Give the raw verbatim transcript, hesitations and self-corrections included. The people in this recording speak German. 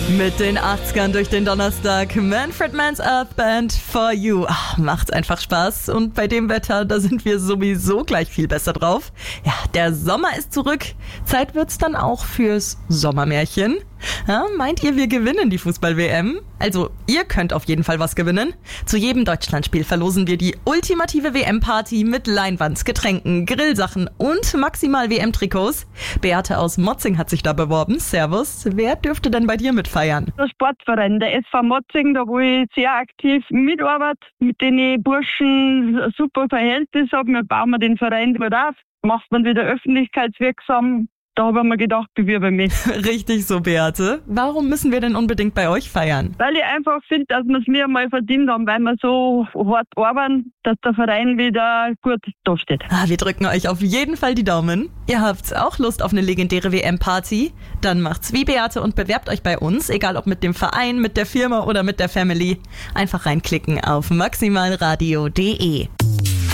Mit den achtzigern durch den Donnerstag. Manfred Mann's Earth Band For You. Ach, macht einfach Spaß. Und bei dem Wetter, da sind wir sowieso gleich viel besser drauf. Ja, der Sommer ist zurück. Zeit wird's dann auch fürs Sommermärchen. Ja, meint ihr, wir gewinnen die Fußball-W M? Also, ihr könnt auf jeden Fall was gewinnen. Zu jedem Deutschlandspiel verlosen wir die ultimative W M-Party mit Leinwand, Getränken, Grillsachen und maximal W M-Trikots. Beate aus Motzing hat sich da beworben. Servus. Wer dürfte denn bei dir mitfeiern? Der Sportverein, der S V Motzing, da wo ich sehr aktiv mitarbeite, mit den Burschen ein super Verhältnis habe. Wir bauen wir den Verein gut auf, macht man wieder öffentlichkeitswirksam. Da habe ich mir gedacht, bewirbe mich. Richtig so, Beate. Warum müssen wir denn unbedingt bei euch feiern? Weil ich einfach finde, dass wir es mir mal verdient haben, weil wir so hart arbeiten, dass der Verein wieder gut dasteht. Ah, wir drücken euch auf jeden Fall die Daumen. Ihr habt auch Lust auf eine legendäre W M-Party? Dann macht's wie Beate und bewerbt euch bei uns, egal ob mit dem Verein, mit der Firma oder mit der Family. Einfach reinklicken auf maximalradio punkt de.